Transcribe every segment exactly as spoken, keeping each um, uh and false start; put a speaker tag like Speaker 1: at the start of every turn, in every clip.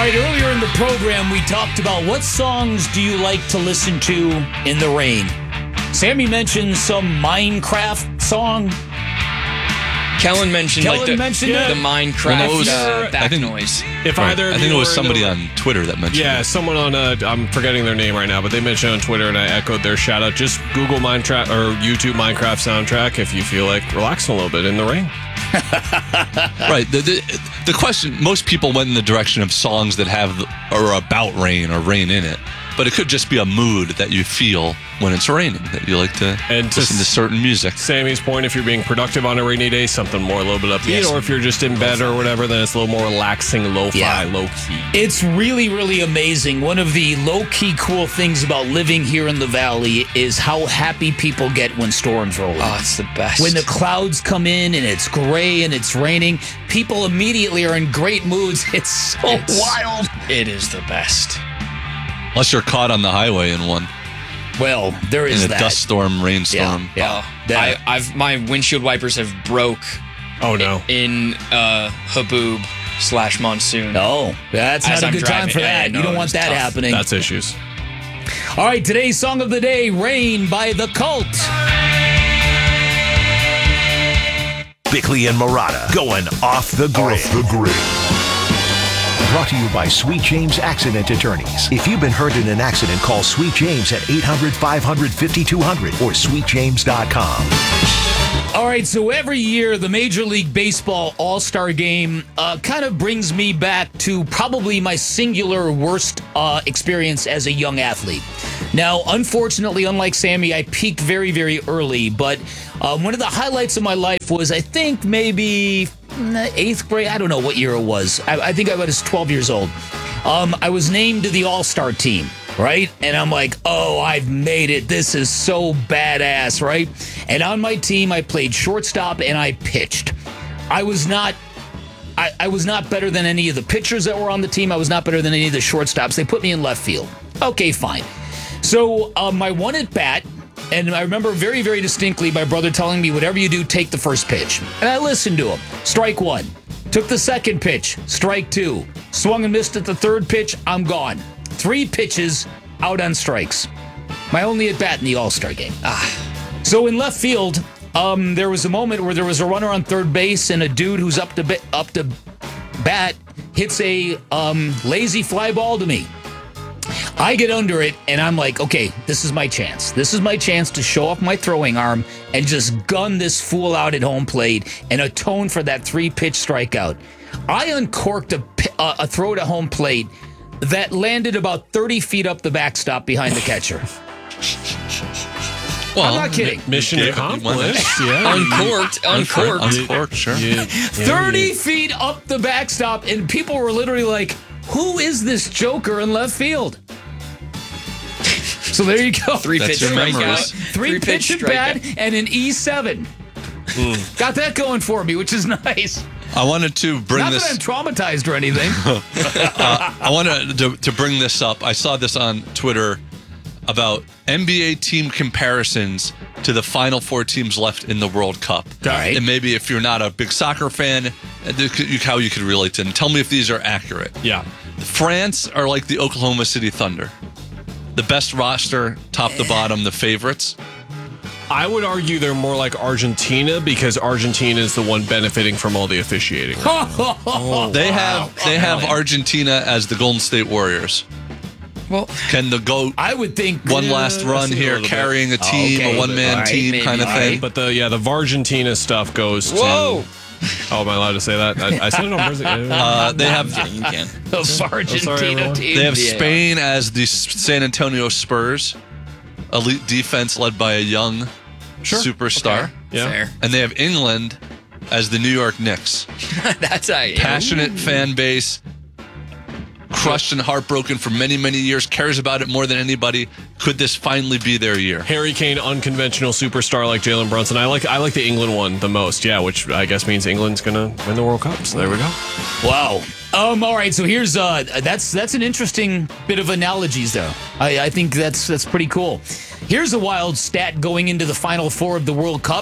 Speaker 1: right, earlier in the program, we talked about what songs do you like to listen to in the rain. Sammy mentioned some Minecraft song.
Speaker 2: Kellen mentioned
Speaker 1: Kellen
Speaker 2: like the,
Speaker 1: mentioned
Speaker 2: the
Speaker 1: it.
Speaker 2: Minecraft
Speaker 3: Well, no, it was-
Speaker 2: uh,
Speaker 3: I
Speaker 2: back
Speaker 3: think-
Speaker 2: noise.
Speaker 4: If
Speaker 3: Right.
Speaker 4: either of
Speaker 3: I think
Speaker 4: you
Speaker 3: it was
Speaker 4: were
Speaker 3: somebody
Speaker 4: into-
Speaker 3: on Twitter that mentioned
Speaker 4: Yeah,
Speaker 3: it.
Speaker 4: someone on, uh, I'm forgetting their name right now, but they mentioned it on Twitter and I echoed their shout out. Just Google Minecraft or YouTube Minecraft soundtrack if you feel like relaxing a little bit in the rain.
Speaker 3: Right. The, the the question, most people went in the direction of songs that have or are about rain or rain in it. But it could just be a mood that you feel when it's raining, that you like to
Speaker 4: And to
Speaker 3: listen to
Speaker 4: s-
Speaker 3: certain music.
Speaker 4: Sammy's point, if you're being productive on a rainy day, something more a little bit upbeat,
Speaker 1: Yes.
Speaker 4: or if you're just in bed or whatever, then it's a little more relaxing, lo-fi,
Speaker 1: Yeah.
Speaker 4: low-key.
Speaker 1: It's really, really amazing. One of the low-key cool things about living here in the Valley is how happy people get when storms roll in.
Speaker 2: Oh, it's the best.
Speaker 1: When the clouds come in and it's gray and it's raining, people immediately are in great moods. It's so
Speaker 2: It's-
Speaker 1: wild.
Speaker 2: It is the best.
Speaker 3: Unless you're caught on the highway in one,
Speaker 1: Well, there
Speaker 3: in
Speaker 1: is
Speaker 3: a
Speaker 1: that.
Speaker 3: dust storm, rainstorm.
Speaker 1: Yeah.
Speaker 2: Oh,
Speaker 1: That-
Speaker 2: I, I've my windshield wipers have broke
Speaker 4: Oh, no.
Speaker 2: in uh, Haboob slash monsoon.
Speaker 1: No, that's
Speaker 2: As
Speaker 1: not a
Speaker 2: I'm
Speaker 1: good time
Speaker 2: driving,
Speaker 1: for
Speaker 2: I
Speaker 1: that.
Speaker 2: know,
Speaker 1: You don't want
Speaker 2: it's
Speaker 1: that
Speaker 2: tough.
Speaker 1: happening.
Speaker 4: That's issues.
Speaker 1: All right, today's song of the day, Rain by The Cult.
Speaker 5: Bickley and Murata going off the grid.
Speaker 6: Off the grid.
Speaker 5: Brought to you by Sweet James Accident Attorneys. If you've been hurt in an accident, call Sweet James at eight hundred, five hundred, fifty-two hundred or sweet james dot com.
Speaker 1: All right, so every year the Major League Baseball All-Star Game uh, kind of brings me back to probably my singular worst uh, experience as a young athlete. Now, unfortunately, unlike Sammy, I peaked very, very early, but uh, one of the highlights of my life was, I think, maybe mm, eighth grade. I don't know what year it was. I, I think I was twelve years old. Um, I was named to the All-Star team. Right? And I'm like, oh, I've made it. This is so badass, right? And on my team, I played shortstop and I pitched. I was not I, I was not better than any of the pitchers that were on the team. I was not better than any of the shortstops. They put me in left field. Okay, fine. So um, I won at bat, and I remember very, very distinctly my brother telling me, whatever you do, take the first pitch. And I listened to him. Strike one. Took the second pitch. Strike two. Swung and missed at the third pitch. I'm gone. Three pitches out on strikes. My only at bat in the All-Star game. Ah. So in left field, um, there was a moment where there was a runner on third base and a dude who's up to ba- up to bat hits a um, lazy fly ball to me. I get under it and I'm like, okay, this is my chance. This is my chance to show off my throwing arm and just gun this fool out at home plate and atone for that three-pitch strikeout. I uncorked a, pi- uh, a throw to home plate that landed about thirty feet up the backstop behind the catcher.
Speaker 3: Well,
Speaker 1: I'm not kidding.
Speaker 4: Mission
Speaker 3: you gave it- you won that.
Speaker 4: accomplished. Yeah.
Speaker 2: Uncorked, uncorked.
Speaker 3: Uncorked, sure.
Speaker 4: You- yeah,
Speaker 1: thirty
Speaker 4: you-
Speaker 1: feet up the backstop, and people were literally like, who is this joker in left field? So there you go.
Speaker 2: Three
Speaker 3: That's
Speaker 2: pitch
Speaker 3: your
Speaker 2: strikeout.
Speaker 3: memories.
Speaker 1: Three pitch at bat and an E seven. Got that going for me, which is nice.
Speaker 3: I wanted to bring
Speaker 1: Not
Speaker 3: this.
Speaker 1: that I'm traumatized or anything.
Speaker 3: I wanted to, to bring this up. I saw this on Twitter about N B A team comparisons to the final four teams left in the World Cup.
Speaker 1: All right.
Speaker 3: And maybe if you're not a big soccer fan, uh, th- you- how you could relate to them. Tell me if these are accurate.
Speaker 4: Yeah.
Speaker 3: France are like the Oklahoma City Thunder. The best roster, top to bottom, the favorites.
Speaker 4: I would argue they're more like Argentina because Argentina is the one benefiting from all the officiating.
Speaker 3: They have they have Argentina as the Golden State Warriors.
Speaker 2: Well,
Speaker 3: Can the GOAT
Speaker 1: I would think
Speaker 3: one last run
Speaker 4: see a
Speaker 3: here,
Speaker 4: little bit.
Speaker 3: carrying a team,
Speaker 1: okay.
Speaker 3: a one-man
Speaker 1: All right,
Speaker 3: team
Speaker 2: maybe.
Speaker 3: kind of
Speaker 2: All
Speaker 3: thing?
Speaker 2: right.
Speaker 4: But the yeah, the Vargentina stuff goes to.
Speaker 2: whoa.
Speaker 4: Oh, am I allowed to say that? I, I said it on Thursday.
Speaker 3: Uh, they have
Speaker 2: You can.
Speaker 1: of Argentina
Speaker 4: everyone.
Speaker 1: team.
Speaker 3: they have
Speaker 2: Yeah.
Speaker 3: Spain as the San Antonio Spurs, elite defense led by a young superstar,
Speaker 4: Yeah.
Speaker 2: Fair.
Speaker 3: and they have England as the New York Knicks.
Speaker 2: That's a
Speaker 3: Passionate fan base, crushed and heartbroken for many, many years, cares about it more than anybody. Could this finally be their year?
Speaker 4: Harry Kane, unconventional superstar like Jalen Brunson. I like I like the England one the most. Yeah, which I guess means England's gonna win the World Cup. So there we go.
Speaker 1: Wow. Um. All right. So here's uh. That's that's an interesting bit of analogies there. I I think that's that's pretty cool. Here's a wild stat going into the Final Four of the World Cup.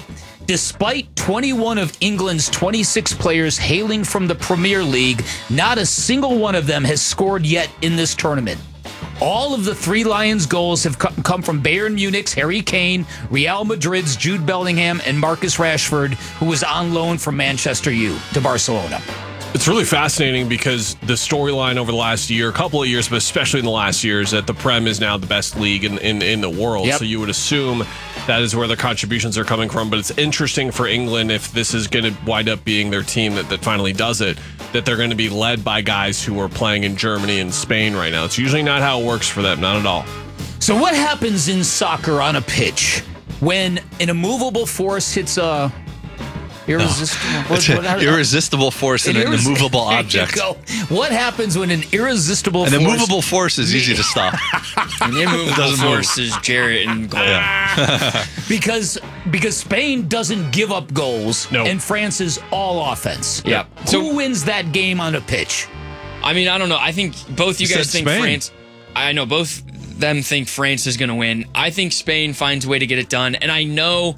Speaker 1: despite twenty-one of England's twenty-six players hailing from the Premier League, not a single one of them has scored yet in this tournament. All of the Three Lions goals have come from Bayern Munich's Harry Kane, Real Madrid's Jude Bellingham, and Marcus Rashford, who was on loan from Manchester U to Barcelona.
Speaker 4: It's really fascinating because the storyline over the last year, a couple of years, but especially in the last year, is that the Prem is now the best league in, in, in the world.
Speaker 1: Yep.
Speaker 4: So you would assume that is where their contributions are coming from. But it's interesting for England, if this is going to wind up being their team that, that finally does it, that they're going to be led by guys who are playing in Germany and Spain right now. It's usually not how it works for them, not at all.
Speaker 1: So what happens in soccer on a pitch when an immovable force hits a... Irresistible.
Speaker 3: No. What, what, what, irresistible force and an irres- immovable object.
Speaker 1: What happens when an irresistible
Speaker 3: an
Speaker 1: force...
Speaker 3: An immovable force is easy to stop.
Speaker 2: An immovable force move. is Jarrett and goal.
Speaker 3: Yeah.
Speaker 1: because because Spain doesn't give up goals,
Speaker 4: nope.
Speaker 1: and France is all offense.
Speaker 2: Yeah.
Speaker 1: Who
Speaker 2: So,
Speaker 1: wins that game on a pitch?
Speaker 2: I mean, I don't know. I think both you, you guys think
Speaker 3: Spain.
Speaker 2: France... I know both them think France is going to win. I think Spain finds a way to get it done, and I know...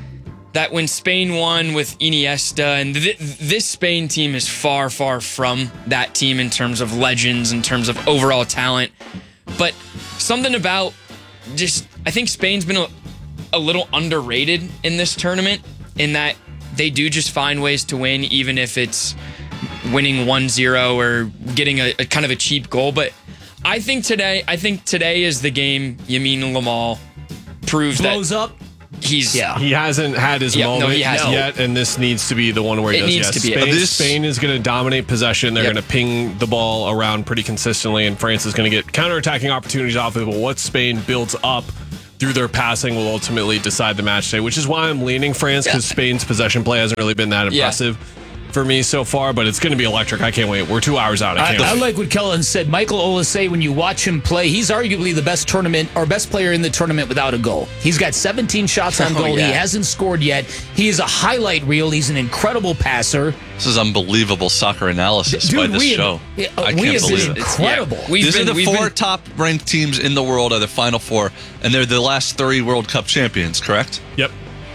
Speaker 2: that when Spain won with Iniesta, and th- this Spain team is far, far from that team in terms of legends, in terms of overall talent. But something about just, I think Spain's been a, a little underrated in this tournament in that they do just find ways to win, even if it's winning one zero or getting a, a kind of a cheap goal. But I think today, I think today is the game Yamin Lamal proves
Speaker 1: Blows
Speaker 2: that
Speaker 1: up.
Speaker 2: He's
Speaker 1: yeah.
Speaker 4: He hasn't had his
Speaker 2: Yep, no,
Speaker 4: moment
Speaker 2: he hasn't.
Speaker 4: yet, and this needs to be the one where he
Speaker 2: It
Speaker 4: does.
Speaker 2: needs
Speaker 4: yes.
Speaker 2: to be it.
Speaker 4: Spain,
Speaker 3: This-
Speaker 4: Spain is going to dominate possession. They're
Speaker 2: Yep.
Speaker 4: going to ping the ball around pretty consistently, and France is going to get counterattacking opportunities off of it. But what Spain builds up through their passing will ultimately decide the match today, which is why I'm leaning France, because
Speaker 2: Yeah.
Speaker 4: Spain's possession play hasn't really been that
Speaker 2: Yeah.
Speaker 4: impressive for me so far, but it's going to be electric. I can't wait. We're two hours out. I
Speaker 1: I,
Speaker 4: can't
Speaker 1: I
Speaker 4: wait.
Speaker 1: like what Kellen said. Michael Olise, when you watch him play, he's arguably the best tournament or best player in the tournament without a goal. He's got seventeen shots on
Speaker 2: Oh,
Speaker 1: goal.
Speaker 2: yeah.
Speaker 1: He hasn't scored yet. He is a highlight reel. He's an incredible passer.
Speaker 3: This is unbelievable soccer analysis
Speaker 1: Dude,
Speaker 3: by this
Speaker 1: we
Speaker 3: show.
Speaker 1: have, yeah, uh,
Speaker 3: I
Speaker 1: we
Speaker 3: can't
Speaker 1: have
Speaker 3: believe
Speaker 1: been
Speaker 3: it.
Speaker 1: incredible.
Speaker 2: Yeah, we've
Speaker 3: These
Speaker 2: been,
Speaker 3: are the
Speaker 2: we've
Speaker 3: four
Speaker 2: been,
Speaker 3: top-ranked teams in the world, are the Final Four, and they're the last three World Cup champions, correct?
Speaker 4: Yep.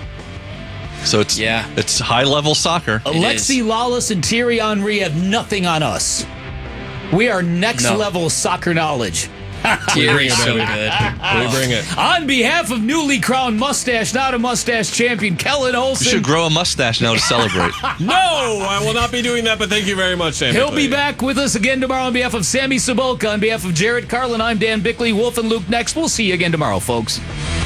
Speaker 3: So it's
Speaker 2: Yeah.
Speaker 3: it's high-level soccer.
Speaker 1: Alexi Lawless and Thierry Henry have nothing on us. We are next
Speaker 2: No.
Speaker 1: level soccer knowledge.
Speaker 2: Thierry's so
Speaker 4: baby.
Speaker 2: good.
Speaker 4: We bring it.
Speaker 1: On behalf of newly crowned mustache, not a mustache champion, Kellen
Speaker 3: You
Speaker 1: Olson.
Speaker 3: should grow a mustache now to celebrate.
Speaker 4: No, I will not be doing that, but thank you very much, Sam.
Speaker 1: He'll
Speaker 4: Bickley.
Speaker 1: be back with us again tomorrow on behalf of Sammy Sabolka, on behalf of Jarrett Carlin. I'm Dan Bickley. Wolf and Luke next. We'll see you again tomorrow, folks.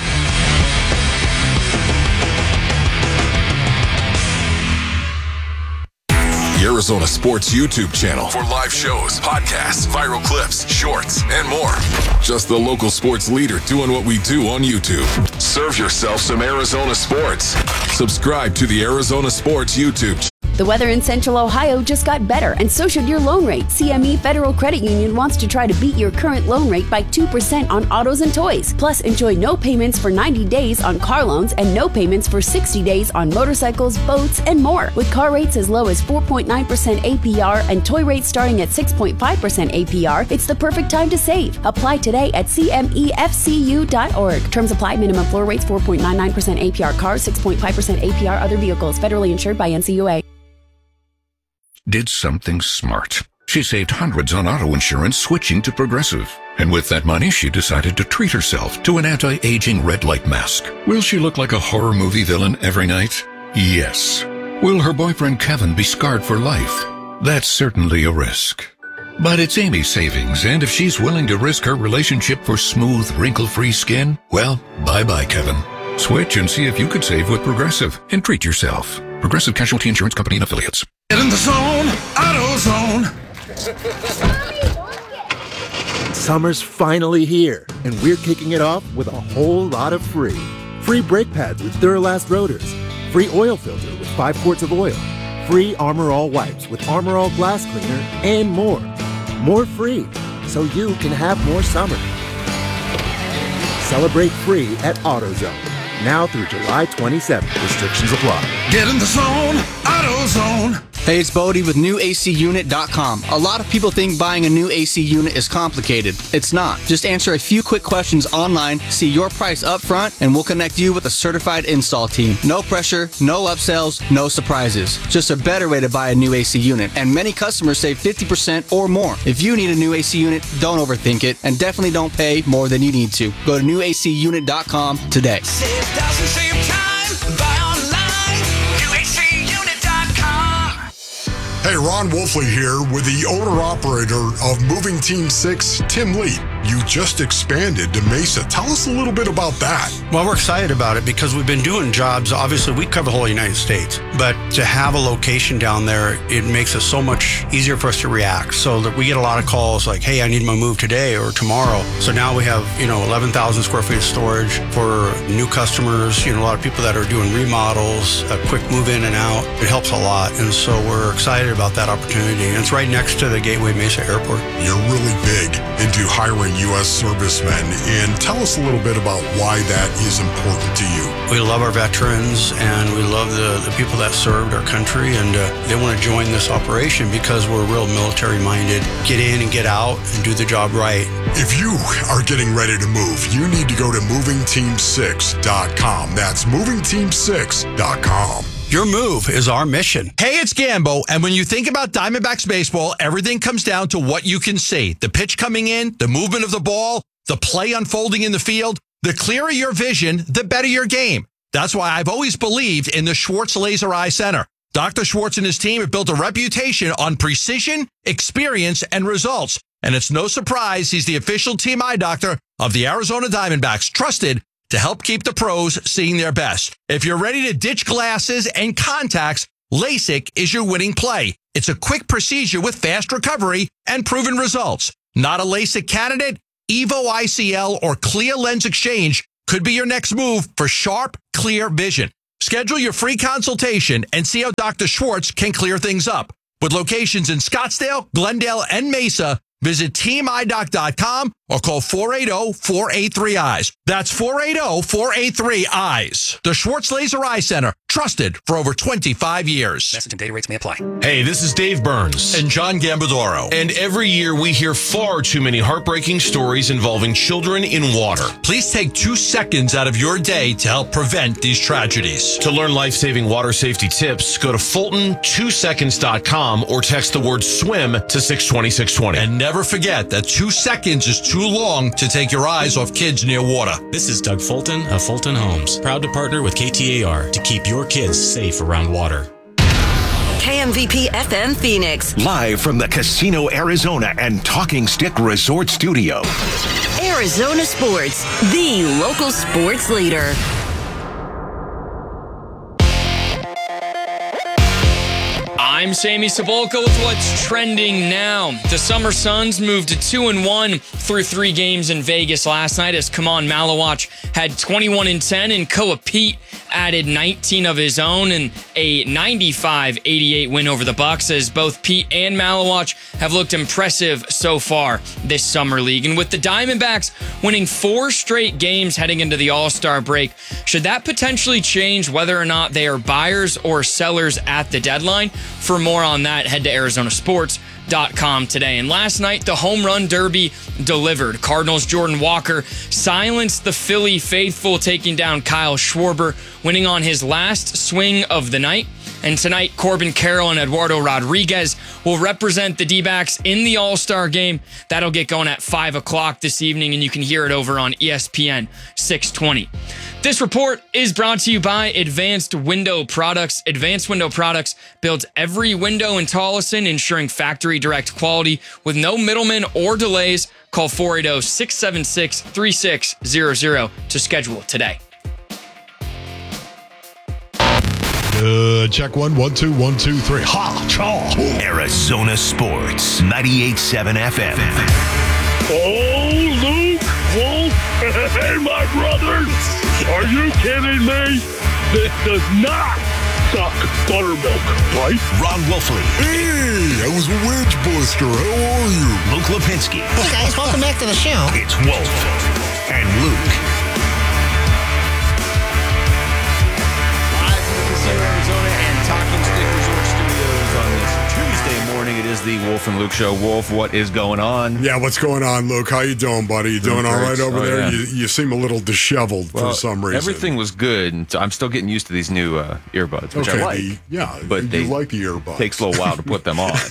Speaker 6: The Arizona Sports YouTube channel for live shows, podcasts, viral clips, shorts, and more. Just the local sports leader doing what we do on YouTube. Serve yourself some Arizona sports. Subscribe to the Arizona Sports YouTube channel.
Speaker 7: The weather in Central Ohio just got better, and so should your loan rate. C M E Federal Credit Union wants to try to beat your current loan rate by two percent on autos and toys. Plus, enjoy no payments for ninety days on car loans and no payments for sixty days on motorcycles, boats, and more. With car rates as low as four point nine percent A P R and toy rates starting at six point five percent A P R, it's the perfect time to save. Apply today at C M E F C U dot org. Terms apply. Minimum floor rates four point nine nine percent A P R cars, six point five percent A P R other vehicles. Federally insured by N C U A.
Speaker 8: Did something smart. She saved hundreds on auto insurance switching to Progressive. And with that money, she decided to treat herself to an anti-aging red light mask. Will she look like a horror movie villain every night? Yes. Will her boyfriend Kevin be scarred for life? That's certainly a risk. But it's Amy's savings, and if she's willing to risk her relationship for smooth, wrinkle-free skin, well, bye-bye, Kevin. Switch and see if you could save with Progressive and treat yourself. Progressive Casualty Insurance Company and Affiliates.
Speaker 9: Get in the zone, AutoZone.
Speaker 10: Summer's finally here, and we're kicking it off with a whole lot of free. Free brake pads with Duralast rotors. Free oil filter with five quarts of oil. Free Armor All wipes with Armor All glass cleaner, and more. More free, so you can have more summer. Celebrate free at AutoZone. Now through July twenty-seventh. Restrictions apply.
Speaker 9: Get in the zone, AutoZone.
Speaker 11: Hey, it's Bodie with new A C unit dot com. A lot of people think buying a new A C unit is complicated. It's not. Just answer a few quick questions online, see your price up front, and we'll connect you with a certified install team. No pressure, no upsells, no surprises. Just a better way to buy a new A C unit. And many customers save fifty percent or more. If you need a new A C unit, don't overthink it, and definitely don't pay more than you need to. Go to new A C unit dot com today.
Speaker 9: Save thousands, save time. Buy online. new A C unit dot com.
Speaker 12: Hey, Ron Wolfley here with the owner-operator of Moving Team six, Tim Lee. You just expanded to Mesa. Tell us a little bit about that.
Speaker 13: Well, we're excited about it because we've been doing jobs. Obviously, we cover the whole United States, but to have a location down there, it makes it so much easier for us to react. So that we get a lot of calls like, hey, I need my move today or tomorrow. So now we have, you know, eleven thousand square feet of storage for new customers, you know, a lot of people that are doing remodels, a quick move in and out. It helps a lot. And so we're excited about that opportunity. And it's right next to the Gateway Mesa Airport.
Speaker 12: You're really big into hiring U S servicemen, and tell us a little bit about why that is important to you.
Speaker 13: We love our veterans, and we love the, the people that served our country, and uh, they want to join this operation because we're real military-minded. Get in and get out and do the job right.
Speaker 12: If you are getting ready to move, you need to go to moving team six dot com. That's moving team six dot com.
Speaker 13: Your move is our mission.
Speaker 14: Hey, it's Gambo, and when you think about Diamondbacks baseball, everything comes down to what you can see. The pitch coming in, the movement of the ball, the play unfolding in the field. The clearer your vision, the better your game. That's why I've always believed in the Schwartz Laser Eye Center. Doctor Schwartz and his team have built a reputation on precision, experience, and results. And it's no surprise he's the official team eye doctor of the Arizona Diamondbacks, trusted to help keep the pros seeing their best. If you're ready to ditch glasses and contacts, LASIK is your winning play. It's a quick procedure with fast recovery and proven results. Not a LASIK candidate? Evo I C L or Clear Lens Exchange could be your next move for sharp, clear vision. Schedule your free consultation and see how Doctor Schwartz can clear things up. With locations in Scottsdale, Glendale, and Mesa, visit team eye doc dot com or call four eight zero, four eight three, E Y E S. That's four eight zero, four eight three, E Y E S. The Schwartz Laser Eye Center, trusted for over twenty-five years.
Speaker 15: Message and data rates may apply.
Speaker 16: Hey, this is Dave Burns.
Speaker 14: And John Gambadoro.
Speaker 16: And every year we hear far too many heartbreaking stories involving children in water.
Speaker 14: Please take two seconds out of your day to help prevent these tragedies.
Speaker 16: To learn life-saving water safety tips, go to Fulton two seconds dot com or text the word swim to six twenty, six twenty.
Speaker 14: And never forget that two seconds is too long to take your eyes off kids near water.
Speaker 15: This is Doug Fulton of Fulton Homes, proud to partner with K T A R to keep your kids safe around water.
Speaker 17: K M V P F M Phoenix.
Speaker 5: Live from the Casino Arizona and Talking Stick Resort Studio.
Speaker 17: Arizona Sports, the local sports leader.
Speaker 2: I'm Sammy Cebulka with what's trending now. The Summer Suns moved to two and one through three games in Vegas last night as Kaman Malawach had twenty-one and ten and Koa Pete added nineteen of his own and a ninety-five eighty-eight win over the Bucks, as both Pete and Malawach have looked impressive so far this summer league. And with the Diamondbacks winning four straight games heading into the All-Star break, should that potentially change whether or not they are buyers or sellers at the deadline? For more on that, head to Arizona Sports dot com today. And last night, the home run derby delivered. Cardinals' Jordan Walker silenced the Philly faithful, taking down Kyle Schwarber, winning on his last swing of the night. And tonight, Corbin Carroll and Eduardo Rodriguez will represent the D-backs in the All-Star game. That'll get going at five o'clock this evening, and you can hear it over on E S P N six twenty. This report is brought to you by Advanced Window Products. Advanced Window Products builds every window in Tolleson, ensuring factory direct quality with no middlemen or delays. Call four eight zero, six seven six, three six zero zero to schedule today.
Speaker 12: Uh, check one, one, two, one, two, three. Ha, chaw.
Speaker 5: Arizona Sports, ninety-eight point seven F M.
Speaker 18: Oh, Luke, Wolf, hey, my brothers, are you kidding me? This does not suck buttermilk, right?
Speaker 5: Ron Wolfley.
Speaker 12: Hey, I was a wedge buster. How are you?
Speaker 5: Luke Lipinski.
Speaker 19: Hey, guys, welcome back to the show.
Speaker 5: It's Wolf and Luke.
Speaker 20: Live from the Casino Arizona and Talking Stick Resort Studios on
Speaker 19: morning. It is the Wolf and Luke Show. Wolf, what is going on?
Speaker 12: Yeah, what's going on, Luke? How you doing, buddy? You doing,
Speaker 19: Doing
Speaker 12: all
Speaker 19: great.
Speaker 12: right over
Speaker 19: Oh,
Speaker 12: there?
Speaker 19: yeah.
Speaker 12: You, you seem a little disheveled
Speaker 19: Well,
Speaker 12: for some reason.
Speaker 19: Everything was good. And I'm still getting used to these new uh, earbuds, which
Speaker 12: Okay,
Speaker 19: I like.
Speaker 12: the- yeah,
Speaker 19: but
Speaker 12: you
Speaker 19: they
Speaker 12: like the earbuds.
Speaker 19: takes a little while to put them on.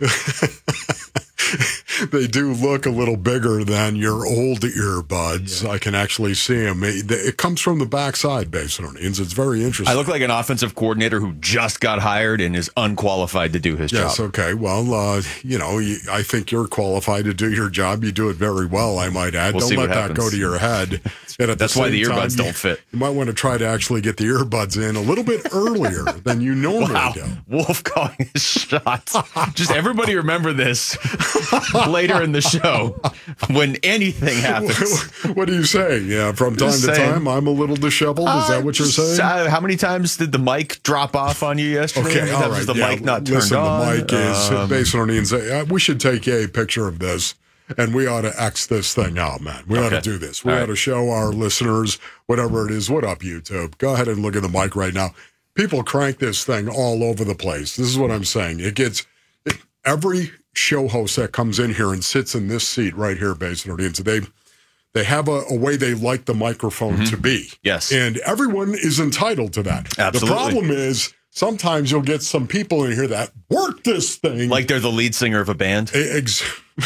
Speaker 12: They do look a little bigger than your old earbuds. Yeah. I can actually see them. It, it comes from the backside, Basinonians. It's very interesting.
Speaker 19: I look like an offensive coordinator who just got hired and is unqualified to do his
Speaker 12: yes,
Speaker 19: job.
Speaker 12: okay. Well, uh, you know, you, I think you're qualified to do your job. You do it very well, I might add.
Speaker 19: We'll
Speaker 12: don't
Speaker 19: see
Speaker 12: let
Speaker 19: what
Speaker 12: that
Speaker 19: happens.
Speaker 12: go to your head. And at
Speaker 19: That's
Speaker 12: the
Speaker 19: why the
Speaker 12: same time,
Speaker 19: earbuds don't
Speaker 12: you-
Speaker 19: fit.
Speaker 12: You might want to try to actually get the earbuds in a little bit earlier than you normally
Speaker 19: Wow.
Speaker 12: do.
Speaker 19: Wolf calling his shots. Just everybody remember this later in the show when anything happens.
Speaker 12: What do you say? Yeah, from time
Speaker 19: Just
Speaker 12: to
Speaker 19: saying.
Speaker 12: time, I'm a little disheveled. Is that what you're saying?
Speaker 19: Uh, how many times did the mic drop off on you yesterday?
Speaker 12: Okay,
Speaker 19: how many
Speaker 12: all
Speaker 19: times
Speaker 12: right.
Speaker 19: was the
Speaker 12: yeah,
Speaker 19: mic not turned
Speaker 12: listen,
Speaker 19: on?
Speaker 12: the mic is
Speaker 19: Um,
Speaker 12: based on uh, we should take a picture of this, and we ought to X this thing out, man. We ought
Speaker 19: Okay.
Speaker 12: to do this. We
Speaker 19: All
Speaker 12: ought
Speaker 19: right.
Speaker 12: to show our listeners whatever it is. What up, YouTube? Go ahead and look at the mic right now. People crank this thing all over the place. This is what I'm saying. It gets it, every show host that comes in here and sits in this seat right here, based on they they have a, a way they like the microphone to be.
Speaker 19: Yes.
Speaker 12: And everyone is entitled to that.
Speaker 19: Absolutely.
Speaker 12: The problem is sometimes you'll get some people in here that work this thing.
Speaker 19: like they're the lead singer of a band.
Speaker 12: Ex-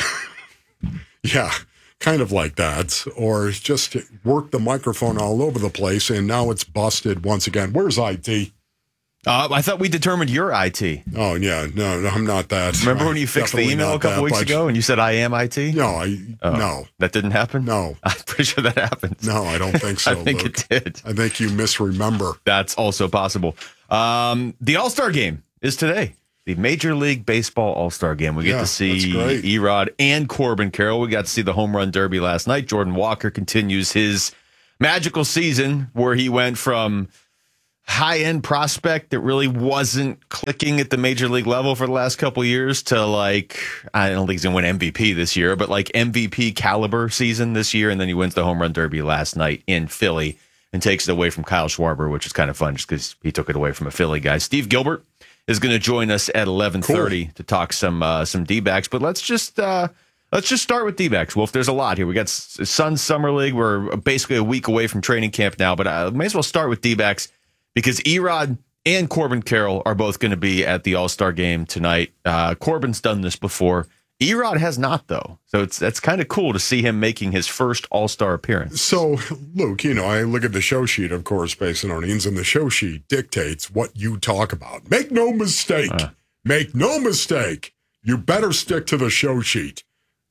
Speaker 12: yeah, kind of like that. Or just work the microphone all over the place, and now it's busted once again. Where's I T?
Speaker 19: Uh, I thought we determined your I T.
Speaker 12: Oh, yeah. No, no I'm not that.
Speaker 19: Remember when
Speaker 12: I'm
Speaker 19: you fixed the
Speaker 12: definitely
Speaker 19: email a
Speaker 12: not
Speaker 19: couple
Speaker 12: that,
Speaker 19: weeks
Speaker 12: but-
Speaker 19: ago and you said I am I T?
Speaker 12: No, I
Speaker 19: Oh,
Speaker 12: no.
Speaker 19: That didn't happen?
Speaker 12: No.
Speaker 19: I'm pretty sure that happened.
Speaker 12: No, I don't think so,
Speaker 19: I think
Speaker 12: Luke.
Speaker 19: it did.
Speaker 12: I think you misremember.
Speaker 19: That's also possible. Um, the All-Star game is today. The Major League Baseball All-Star game. We get
Speaker 12: Yeah,
Speaker 19: to see
Speaker 12: that's great.
Speaker 19: Erod and Corbin Carroll. We got to see the home run derby last night. Jordan Walker continues his magical season where he went from high-end prospect that really wasn't clicking at the major league level for the last couple of years to like, I don't think he's going to win M V P this year, but like M V P caliber season this year. And then he wins the home run derby last night in Philly and takes it away from Kyle Schwarber, which is kind of fun just because he took it away from a Philly guy. Steve Gilbert is going to join us at eleven thirty
Speaker 12: Cool.
Speaker 19: to talk some uh, some D-backs, but let's just uh, let's just start with D-backs. Wolf, there's a lot here. We got S- Suns Summer League. We're basically a week away from training camp now, but I may as well start with D-backs because Erod and Corbin Carroll are both going to be at the All-Star game tonight. Uh, Corbin's done this before. Erod has not, though. So it's that's kind of cool to see him making his first All-Star appearance.
Speaker 12: So, Luke, you know, I look at the show sheet, of course, Basinonians, and the show sheet dictates what you talk about. Make no mistake.
Speaker 19: Uh.
Speaker 12: Make no mistake. You better stick to the show sheet.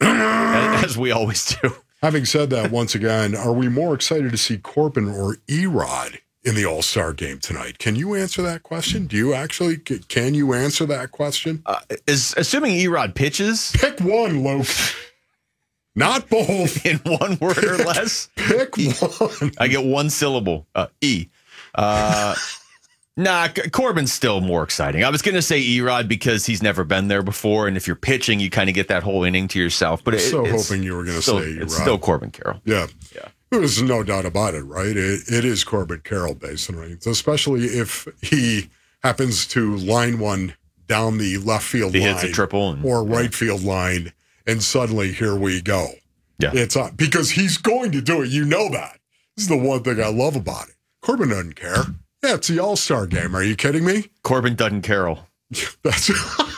Speaker 19: As we always do.
Speaker 12: Having said that, once again, are we more excited to see Corbin or Erod in the All-Star game tonight? Can you answer that question? Do you actually, can you answer that question?
Speaker 19: Uh, is assuming Erod pitches
Speaker 12: Pick one, Luke. Not both.
Speaker 19: in one word or less.
Speaker 12: Pick one.
Speaker 19: I get one syllable. Uh, e. Uh, nah, C- Corbin's still more exciting. I was going to say Erod because he's never been there before, and if you're pitching, you kind of get that whole inning to yourself. But it,
Speaker 12: So
Speaker 19: it's
Speaker 12: hoping you were gonna
Speaker 19: still-
Speaker 12: say
Speaker 19: it's
Speaker 12: Erod.
Speaker 19: still Corbin Carroll.
Speaker 12: Yeah.
Speaker 19: Yeah.
Speaker 12: There's no doubt about it, right? It, it is Corbin Carroll based on ratings, especially if he happens to line one down the left field
Speaker 19: He
Speaker 12: line
Speaker 19: hits a triple and-
Speaker 12: or right field line, and suddenly here we go.
Speaker 19: Yeah.
Speaker 12: It's on, because he's going to do it. You know that. This is the one thing I love about it. Corbin doesn't care. Yeah, it's the All-Star game. Are you kidding me?
Speaker 19: Corbin doesn't Carroll.
Speaker 12: That's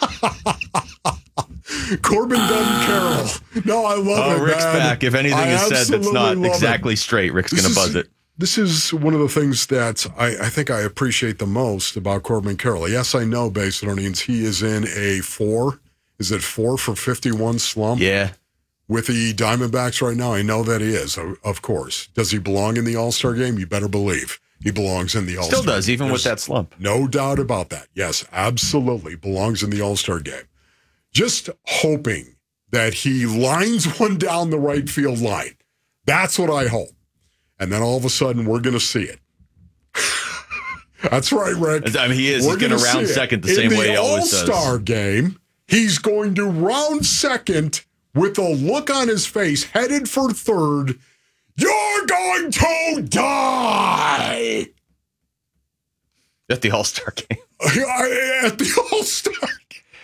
Speaker 12: Corbin doesn't Carroll. No, I love
Speaker 19: Oh,
Speaker 12: it,
Speaker 19: Rick's
Speaker 12: man.
Speaker 19: back. If anything
Speaker 12: I
Speaker 19: is said that's
Speaker 12: absolutely
Speaker 19: not
Speaker 12: love it.
Speaker 19: exactly straight, Rick's
Speaker 12: This
Speaker 19: going to
Speaker 12: is-
Speaker 19: buzz it.
Speaker 12: This is one of the things that I, I think I appreciate the most about Corbin Carroll. Yes, I know, Basinonians, he is in a four. Is it four for fifty-one slump?
Speaker 19: Yeah.
Speaker 12: With the Diamondbacks right now, I know that he is, o- of course. Does he belong in the All-Star game? You better believe he belongs in the All-Star
Speaker 19: Still does,
Speaker 12: game.
Speaker 19: even with
Speaker 12: There's
Speaker 19: that slump.
Speaker 12: No doubt about that. Yes, absolutely belongs in the All-Star game. Just hoping that he lines one down the right field line. That's what I hope. And then all of a sudden, we're going to see it. That's right, Rick.
Speaker 19: I mean, he is.
Speaker 12: We're
Speaker 19: He's going to
Speaker 12: gonna
Speaker 19: round
Speaker 12: see it.
Speaker 19: second the
Speaker 12: In
Speaker 19: same way he always
Speaker 12: the All-Star
Speaker 19: does.
Speaker 12: game, he's going to round second with a look on his face, headed for third. You're going to die
Speaker 19: At the All-Star game.
Speaker 12: at the All-Star.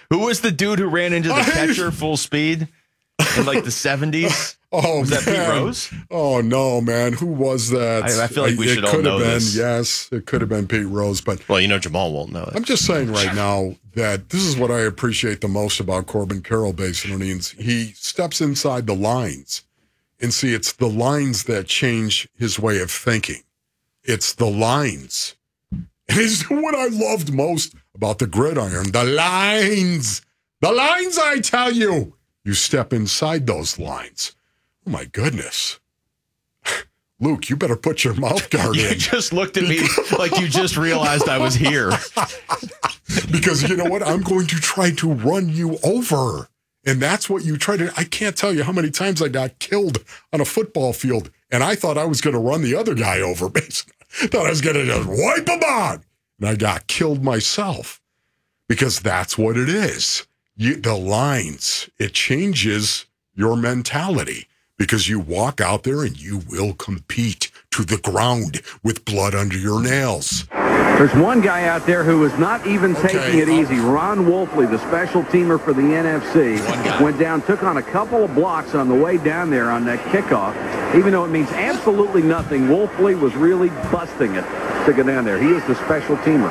Speaker 19: Who was the dude who ran into the catcher full speed in like the seventies?
Speaker 12: Oh,
Speaker 19: was that
Speaker 12: man.
Speaker 19: Pete Rose?
Speaker 12: Oh, no, man. Who was that?
Speaker 19: I, I feel like we
Speaker 12: it
Speaker 19: should all
Speaker 12: could
Speaker 19: know
Speaker 12: have been,
Speaker 19: this.
Speaker 12: Yes, it could have been Pete Rose. But
Speaker 20: well, you know, Jamal won't know it.
Speaker 12: I'm just saying right now that this is what I appreciate the most about Corbin Carroll, Basinonians. He steps inside the lines. And see, it's the lines that change his way of thinking. It's the lines. And it's what I loved most about the gridiron. The lines. The lines, I tell you. You step inside those lines. Oh, my goodness. Luke, you better put your mouth guard
Speaker 19: You
Speaker 12: in.
Speaker 19: just looked at me like you just realized I was here.
Speaker 12: Because you know what? I'm going to try to run you over. And that's what you try to. I can't tell you how many times I got killed on a football field, and I thought I was going to run the other guy over. Thought I was going to just wipe him out, and I got killed myself because that's what it is. You, the lines, it changes your mentality because you walk out there and you will compete to the ground with blood under your nails.
Speaker 21: There's one guy out there who is not even
Speaker 12: Okay,
Speaker 21: taking it
Speaker 12: uh,
Speaker 21: easy. Ron Wolfley, the special teamer for the N F C, went down, took on a couple of blocks on the way down there on that kickoff. Even though it means absolutely nothing, Wolfley was really busting it to go down there. He is the special temer.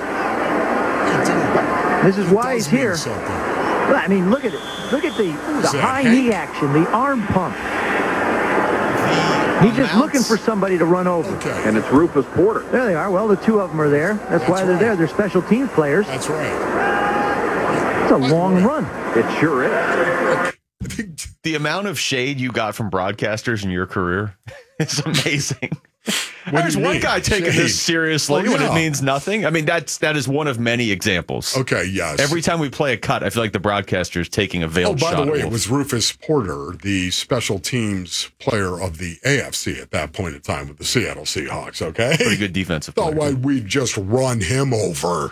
Speaker 22: This is why he's here. Well, I mean, look at it. Look at the, the
Speaker 12: that,
Speaker 22: high
Speaker 12: Hank?
Speaker 22: knee action, the arm pump. He's just looking for somebody to run over.
Speaker 12: Okay.
Speaker 21: And it's Rufus Porter.
Speaker 22: There they are. Well, the two of them are there. That's,
Speaker 12: That's
Speaker 22: why they're
Speaker 12: right.
Speaker 22: there. They're special teams players.
Speaker 12: That's right.
Speaker 22: It's a long run.
Speaker 21: It sure is.
Speaker 19: The amount of shade you got from broadcasters in your career is amazing.
Speaker 12: What
Speaker 19: There's
Speaker 12: do you
Speaker 19: one
Speaker 12: mean?
Speaker 19: guy taking
Speaker 12: Shade.
Speaker 19: this seriously
Speaker 12: Oh,
Speaker 19: when it
Speaker 12: yeah.
Speaker 19: means nothing. I mean, that's that is one of many examples.
Speaker 12: Okay, yes.
Speaker 19: Every time we play a cut, I feel like the broadcaster is taking a
Speaker 12: Oh,
Speaker 19: veiled
Speaker 12: by
Speaker 19: shot.
Speaker 12: the
Speaker 19: at
Speaker 12: way, it
Speaker 19: Wolf.
Speaker 12: was Rufus Porter, the special teams player of the A F C at that point in time with the Seattle Seahawks, okay?
Speaker 19: Pretty good defensive
Speaker 12: Thought
Speaker 19: player.
Speaker 12: why we'd just run him over.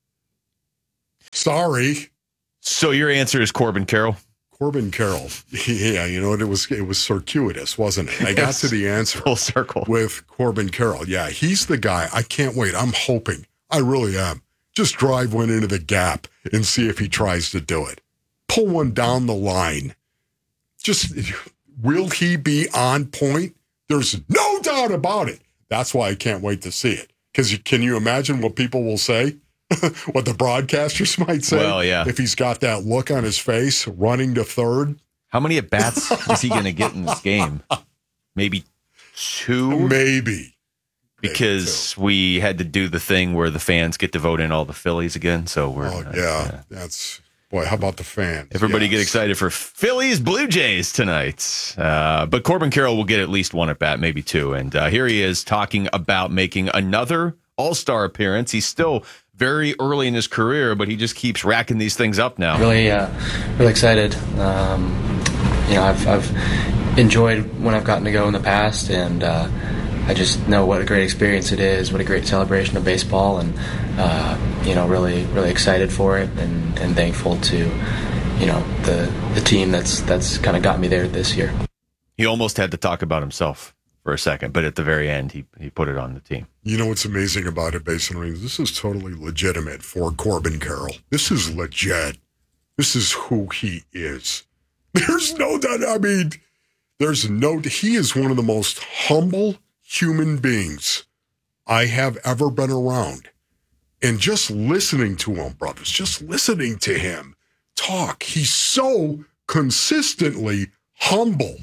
Speaker 12: Sorry.
Speaker 19: So your answer is Corbin Carroll?
Speaker 12: Corbin Carroll. Yeah, you know what? It was it was circuitous, wasn't it? I got
Speaker 19: Yes.
Speaker 12: to the answer
Speaker 19: Full circle.
Speaker 12: with Corbin Carroll. Yeah, he's the guy. I can't wait. I'm hoping. I really am. Just drive one into the gap and see if he tries to do it. Pull one down the line. Just, will he be on point? There's no doubt about it. That's why I can't wait to see it. Because can you imagine what people will say? What the broadcasters might say?
Speaker 19: Well, yeah.
Speaker 12: If he's got that look on his face, running to third.
Speaker 19: How many at bats is he going to get in this game? Maybe two?
Speaker 12: Maybe.
Speaker 19: Because we had to do the thing where the fans get to vote in all the Phillies again. So we're.
Speaker 12: Oh,
Speaker 19: uh,
Speaker 12: yeah. That's, boy, how about the fans?
Speaker 19: Everybody
Speaker 12: Yes.
Speaker 19: get excited for Phillies Blue Jays tonight. Uh, but Corbin Carroll will get at least one at bat, maybe two. And uh, here he is talking about making another All-Star appearance. He's still very early in his career, but he just keeps racking these things up now.
Speaker 23: Really, uh, really excited. Um, you know, I've, I've enjoyed when I've gotten to go in the past, and uh, I just know what a great experience it is, what a great celebration of baseball, and uh, you know, really, really excited for it, and, and thankful to, you know, the the team that's that's kind of got me there this year.
Speaker 19: He almost had to talk about himself for a second, but at the very end, he he put it on the team.
Speaker 12: You know what's amazing about it, Basin Rings? This is totally legitimate for Corbin Carroll. This is legit. This is who he is. There's no doubt. I mean, there's no. He is one of the most humble human beings I have ever been around. And just listening to him, brothers, just listening to him talk, he's so consistently humble.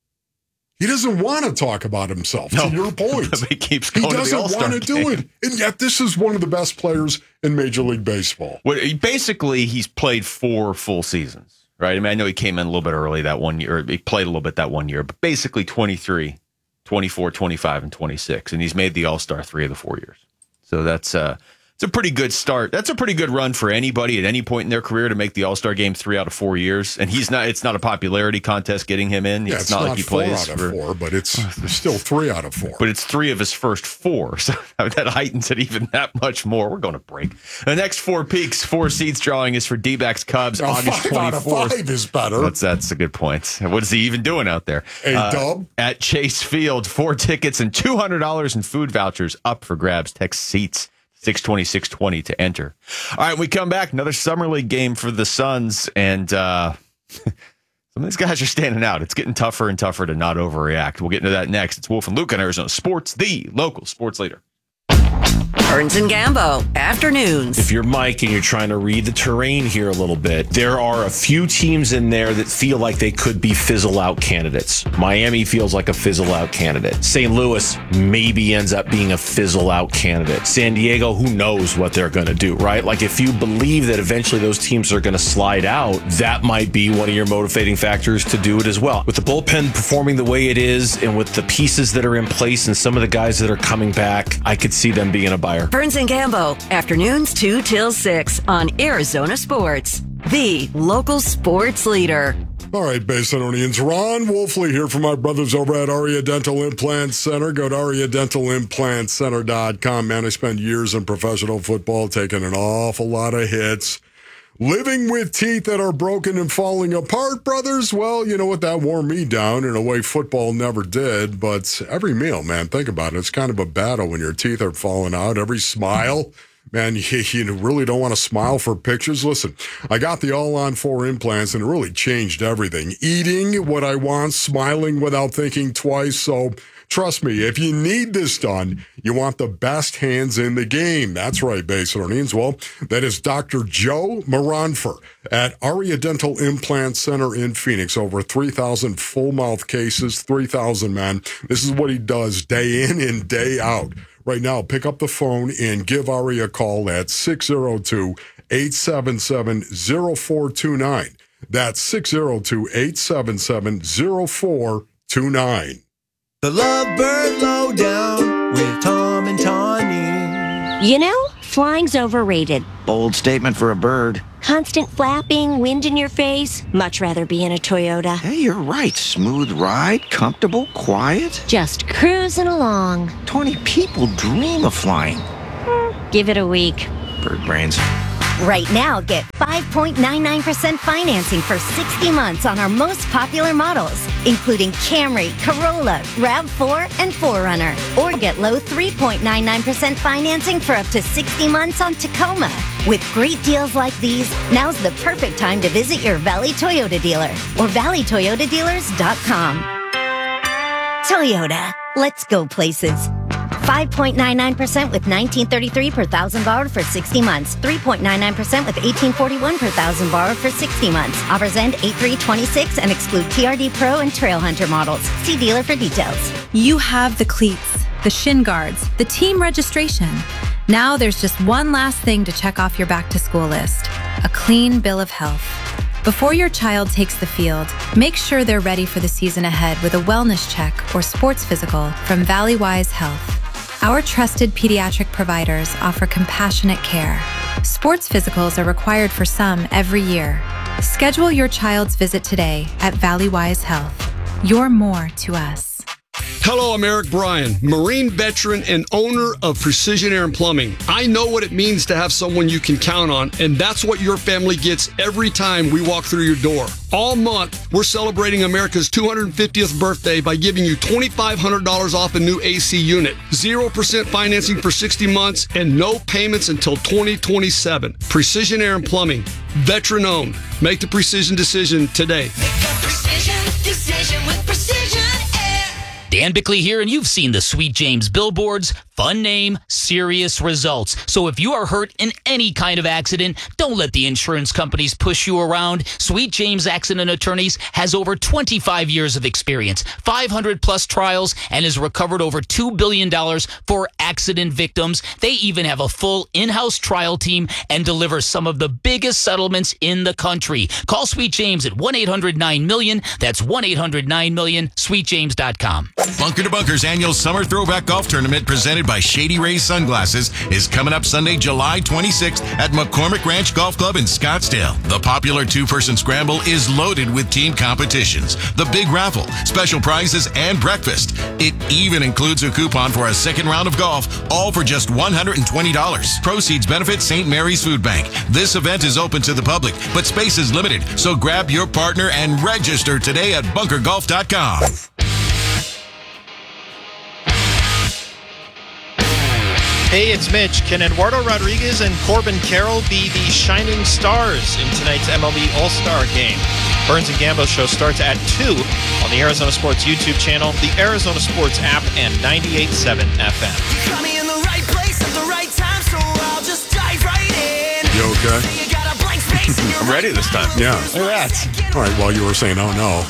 Speaker 12: He doesn't want to talk about himself,
Speaker 19: No,
Speaker 12: to your point.
Speaker 19: but he keeps
Speaker 12: He
Speaker 19: going to the
Speaker 12: doesn't
Speaker 19: All-Star
Speaker 12: want to do
Speaker 19: game.
Speaker 12: it. And yet this is one of the best players in Major League Baseball.
Speaker 19: Well, he- basically, he's played four full seasons, right? I mean, I know he came in a little bit early that one year. Or he played a little bit that one year, but basically twenty-three, twenty-four, twenty-five, and twenty-six. And he's made the All-Star three of the four years. So that's uh, it's a pretty good start. That's a pretty good run for anybody at any point in their career to make the All-Star game three out of four years. And he's not. It's not a popularity contest getting him in.
Speaker 12: Yeah,
Speaker 19: it's,
Speaker 12: it's
Speaker 19: not,
Speaker 12: not,
Speaker 19: like he
Speaker 12: four
Speaker 19: plays
Speaker 12: out of
Speaker 19: for,
Speaker 12: four, but it's still three out of four.
Speaker 19: But it's three of his first four, so that heightens it even that much more. We're going to break. The next four peaks, four seats drawing is for D-backs Cubs,
Speaker 12: Now,
Speaker 19: August
Speaker 12: five out of
Speaker 19: twenty-fourth.
Speaker 12: five is better.
Speaker 19: That's that's a good point. What is he even doing out there?
Speaker 12: A dub?
Speaker 19: At Chase Field, four tickets and two hundred dollars in food vouchers up for grabs. Text seats six twenty, six twenty to enter. All right, we come back. Another Summer League game for the Suns. And uh, some of these guys are standing out. It's getting tougher and tougher to not overreact. We'll get into that next. It's Wolf and Luke on Arizona Sports, the local sports leader.
Speaker 17: Burns and Gambo, afternoons.
Speaker 3: If you're Mike and you're trying to read the terrain here a little bit, there are a few teams in there that feel like they could be fizzle-out candidates. Miami feels like a fizzle-out candidate. Saint Louis maybe ends up being a fizzle-out candidate. San Diego, who knows what they're going to do, right? Like, if you believe that eventually those teams are going to slide out, that might be one of your motivating factors to do it as well. With the bullpen performing the way it is and with the pieces that are in place and some of the guys that are coming back, I could see them being a buyer.
Speaker 17: Burns and Gambo, afternoons two till six on Arizona Sports, the local sports leader.
Speaker 12: All right, Basinonians. Ron Wolfley here from my brothers over at Aria Dental Implant Center. Go to aria dental implant center dot com. Man, I spent years in professional football taking an awful lot of hits. Living with teeth that are broken and falling apart, brothers, well, you know what? That wore me down in a way football never did. But every meal, man, think about it. It's kind of a battle when your teeth are falling out. Every smile, man, you, you really don't want to smile for pictures. Listen, I got the all-on four implants, and it really changed everything. Eating what I want, smiling without thinking twice. So trust me, if you need this done, you want the best hands in the game. That's right, Basinonians. Well, that is Doctor Joe Moranfer at Aria Dental Implant Center in Phoenix. Over three thousand full-mouth cases, three thousand, man. This is what he does day in and day out. Right now, pick up the phone and give Ari a call at six oh two, eight seven seven, oh four two nine. That's six oh two, eight seven seven, oh four two nine.
Speaker 4: The Lovebird Lowdown with Tom and Tawny.
Speaker 20: You know, flying's overrated.
Speaker 24: Bold statement for a bird.
Speaker 20: Constant flapping, wind in your face. Much rather be in a Toyota.
Speaker 24: Hey, you're right. Smooth ride, comfortable, quiet.
Speaker 20: Just cruising along.
Speaker 24: twenty people dream of flying.
Speaker 20: Hmm, give it a week.
Speaker 24: Bird brains.
Speaker 20: Right now, get five point nine nine percent financing for sixty months on our most popular models, including Camry, Corolla, RAV four, and four runner. Or get low three point nine nine percent financing for up to sixty months on Tacoma. With great deals like these, now's the perfect time to visit your Valley Toyota dealer or valley toyota dealers dot com. Toyota, let's go places. five point nine nine percent with nineteen thirty-three per thousand borrowed for sixty months. three point nine nine percent with eighteen forty-one per thousand borrowed for sixty months. Offers end eight three twenty-six and exclude T R D Pro and Trail Hunter models. See dealer for details.
Speaker 25: You have the cleats, the shin guards, the team registration. Now there's just one last thing to check off your back to school list: a clean bill of health. Before your child takes the field, make sure they're ready for the season ahead with a wellness check or sports physical from Valleywise Health. Our trusted pediatric providers offer compassionate care. Sports physicals are required for some every year. Schedule your child's visit today at Valleywise Health. You're more to us.
Speaker 26: Hello, I'm Eric Bryan, Marine veteran and owner of Precision Air and Plumbing. I know what it means to have someone you can count on, and that's what your family gets every time we walk through your door. All month, we're celebrating America's two hundred fiftieth birthday by giving you twenty-five hundred dollars off a new A C unit, zero percent financing for sixty months, and no payments until twenty twenty-seven. Precision Air and Plumbing, veteran owned. Make the precision decision today.
Speaker 9: Precision decision with Precision Air.
Speaker 1: Dan Bickley here, and you've seen the Sweet James billboards. Fun name, serious results. So if you are hurt in any kind of accident, don't let the insurance companies push you around. Sweet James Accident Attorneys has over twenty-five years of experience, five hundred plus trials, and has recovered over two billion dollars for accident victims. They even have a full in-house trial team and deliver some of the biggest settlements in the country. Call Sweet James at one eight hundred nine million. That's one eight hundred nine million, sweet james dot com.
Speaker 27: Bunker to Bunker's annual Summer Throwback Golf Tournament presented by Shady Rays Sunglasses is coming up Sunday, July twenty-sixth at McCormick Ranch Golf Club in Scottsdale. The popular two-person scramble is loaded with team competitions, the big raffle, special prizes, and breakfast. It even includes a coupon for a second round of golf, all for just one hundred twenty dollars. Proceeds benefit Saint Mary's Food Bank. This event is open to the public, but space is limited, so grab your partner and register today at bunker golf dot com.
Speaker 6: Hey, it's Mitch. Can Eduardo Rodriguez and Corbin Carroll be the shining stars in tonight's M L B All-Star Game? Burns and Gambo show starts at two on the Arizona Sports YouTube channel, the Arizona Sports app, and ninety-eight point seven F M.
Speaker 9: You got me in the right place at the right time, so I'll just dive right in.
Speaker 12: You okay?
Speaker 9: You got a blank space in your
Speaker 19: I'm ready this time.
Speaker 12: Yeah.
Speaker 19: Look at that.
Speaker 12: All right, well, you were saying, oh, no.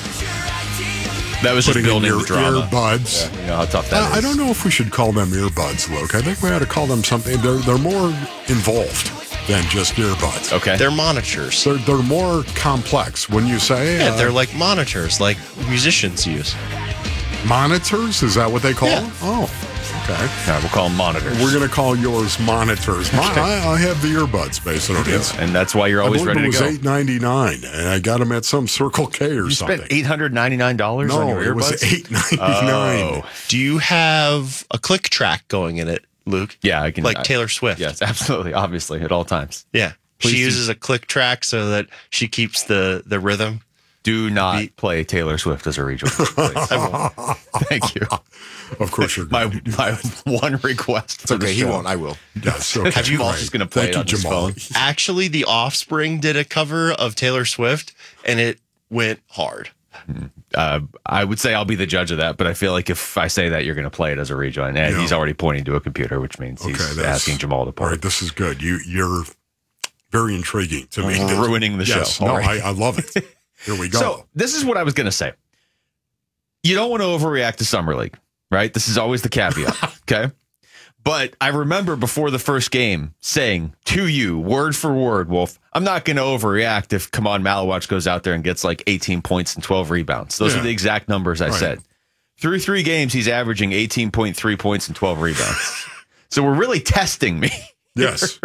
Speaker 19: That was just
Speaker 12: Putting in
Speaker 19: building
Speaker 12: your
Speaker 19: the drama.
Speaker 12: earbuds.
Speaker 19: Yeah, you know how tough that
Speaker 12: Uh,
Speaker 19: is.
Speaker 12: I don't know if we should call them earbuds, Luke. I think we ought to call them something. They're they're more involved than just earbuds.
Speaker 19: Okay.
Speaker 7: They're monitors.
Speaker 12: They're they're more complex. When you say
Speaker 7: Yeah,
Speaker 12: uh,
Speaker 7: they're like monitors, like musicians use.
Speaker 12: monitors, is that what they call
Speaker 7: Yeah.
Speaker 12: them? Oh, okay.
Speaker 19: Yeah, we'll call them monitors.
Speaker 12: We're gonna call yours monitors. My, I, I have the earbuds, basically.
Speaker 19: Yes, and that's why you're always
Speaker 12: I believe
Speaker 19: ready
Speaker 12: it
Speaker 19: to
Speaker 12: was
Speaker 19: go.
Speaker 12: eight ninety nine, and I got them at some Circle K or
Speaker 19: You
Speaker 12: something.
Speaker 19: spent eight hundred ninety-nine dollars
Speaker 12: No,
Speaker 19: on your
Speaker 12: it was
Speaker 19: earbuds?
Speaker 12: eight ninety-nine.
Speaker 19: Oh.
Speaker 7: Do you have a click track going in it, Luke?
Speaker 19: Yeah, I can.
Speaker 7: Like
Speaker 19: I-
Speaker 7: Taylor Swift.
Speaker 19: Yes, absolutely. Obviously, at all times.
Speaker 7: Yeah.
Speaker 19: Please
Speaker 7: she
Speaker 19: do-
Speaker 7: uses a click track so that she keeps the, the rhythm.
Speaker 19: Do not
Speaker 7: Beat.
Speaker 19: play Taylor Swift as a rejoin. please.
Speaker 7: I won't.
Speaker 19: Thank you.
Speaker 12: Of course, you're
Speaker 19: My
Speaker 12: good.
Speaker 19: my one request.
Speaker 8: It's okay. He won't. I will.
Speaker 12: Yes, okay.
Speaker 19: Have you
Speaker 12: Right.
Speaker 19: just going to play
Speaker 12: Thank
Speaker 19: it
Speaker 12: you,
Speaker 19: on his
Speaker 12: Jamal.
Speaker 19: phone?
Speaker 7: Actually, The Offspring did a cover of Taylor Swift, and it went hard.
Speaker 19: Uh, I would say I'll be the judge of that, but I feel like if I say that, you're going to play it as a rejoin. And
Speaker 12: Yeah.
Speaker 19: he's already pointing to a computer, which means he's
Speaker 12: Okay, that's-
Speaker 19: asking Jamal to
Speaker 12: All
Speaker 19: play.
Speaker 12: right, this is good. You you're very intriguing to me.
Speaker 19: Ruining the
Speaker 12: Yes,
Speaker 19: show.
Speaker 12: No,
Speaker 19: All right.
Speaker 12: I, I love it. Here we go.
Speaker 19: So this is what I was going to say. You don't want to overreact to Summer League, right? This is always the caveat, okay? But I remember before the first game saying to you, word for word, Wolf, I'm not going to overreact if Kaman Malawach goes out there and gets like eighteen points and twelve rebounds. Those
Speaker 12: Yeah.
Speaker 19: are the exact numbers I
Speaker 12: Right.
Speaker 19: said. Through three games, he's averaging eighteen point three points and twelve rebounds. So we're really testing me.
Speaker 12: Yes.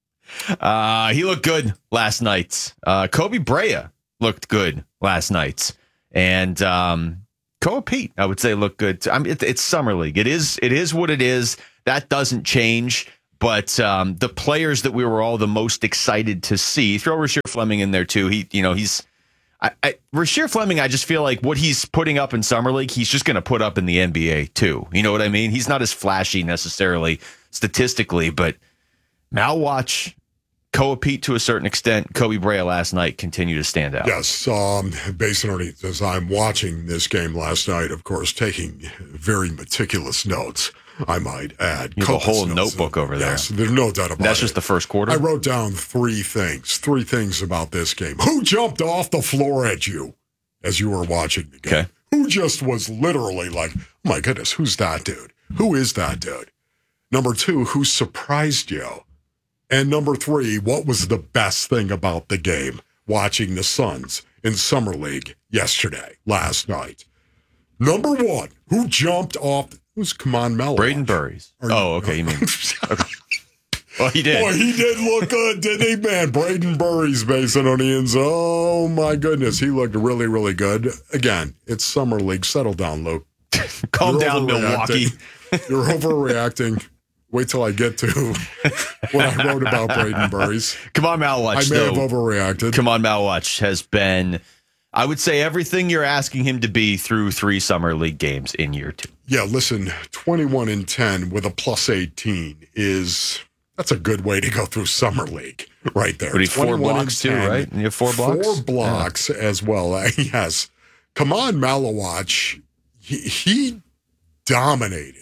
Speaker 19: Uh, he looked good last night. Uh, Kobe Brea looked good last night. And um, Koa Pete, I would say, looked good. Too. I mean, it, it's Summer League. It is, it is what it is. That doesn't change. But um, the players that we were all the most excited to see, throw Rasheer Fleming in there too. He, you know, he's I, I, Rasheer Fleming. I just feel like what he's putting up in Summer League, he's just going to put up in the N B A too. You know what I mean? He's not as flashy necessarily statistically, but Malawach, Koa Pete to a certain extent, Kobe Brea last night continue to stand out.
Speaker 12: Yes, um, based on it, as I'm watching this game last night, of course, taking very meticulous notes, I might add.
Speaker 19: You have a
Speaker 12: copious
Speaker 19: whole
Speaker 12: notes.
Speaker 19: notebook over there.
Speaker 12: Yes, there's no doubt about it.
Speaker 19: That's just the first quarter?
Speaker 12: I wrote down three things, three things about this game. Who jumped off the floor at you as you were watching the game?
Speaker 19: Okay.
Speaker 12: Who just was literally like, oh my goodness, who's that dude? Who is that dude? Number two, who surprised you? And number three, what was the best thing about the game watching the Suns in Summer League yesterday, last night? Number one, who jumped off? Who's Kaman Malawach?
Speaker 19: Braden Burries.
Speaker 12: Are you-
Speaker 19: Oh, okay. You mean. Okay. Well, he did.
Speaker 12: Boy, he did look good, didn't he, man? Braden Burries basing on the end zone. Oh, my goodness. He looked really, really good. Again, it's Summer League. Settle down, Luke.
Speaker 19: Calm
Speaker 12: You're
Speaker 19: down, Milwaukee.
Speaker 12: overreacting. You're overreacting. Wait till I get to what I wrote about Braden Burries.
Speaker 19: Come on, Malawach.
Speaker 12: I may
Speaker 19: though.
Speaker 12: have overreacted.
Speaker 19: Come on, Malawach has been, I would say, everything you're asking him to be through three Summer League games in year two.
Speaker 12: Yeah, listen, twenty-one and ten with a plus eighteen is, that's a good way to go through Summer League right there.
Speaker 19: But he's four
Speaker 12: twenty-one
Speaker 19: blocks
Speaker 12: and
Speaker 19: too,
Speaker 12: ten.
Speaker 19: right? You have four blocks?
Speaker 12: Four blocks as well. Uh, yes. Kaman Malawach, he, he dominated.